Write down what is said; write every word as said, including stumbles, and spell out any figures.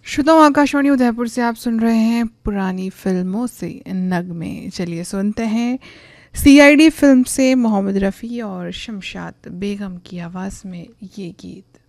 श्रोताओं, आकाशवाणी उदयपुर से आप सुन रहे हैं पुरानी फिल्मों से नगमे। चलिए सुनते हैं सीआईडी फिल्म से मोहम्मद रफ़ी और शमशाद बेगम की आवाज़ में ये गीत।